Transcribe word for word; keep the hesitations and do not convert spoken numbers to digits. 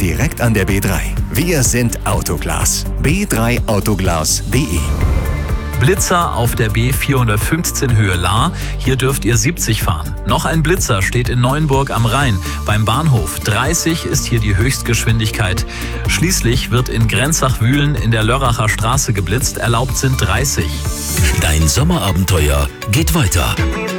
direkt an der B drei. Wir sind Autoglas. b drei autoglas punkt de. Blitzer auf der B vierhundertfünfzehn Höhe Lahr. Hier dürft ihr siebzig fahren. Noch ein Blitzer steht in Neuenburg am Rhein. Beim Bahnhof dreißig ist hier die Höchstgeschwindigkeit. Schließlich wird in Grenzach-Wühlen in der Lörracher Straße geblitzt. Erlaubt sind dreißig. Dein Sommerabenteuer geht weiter.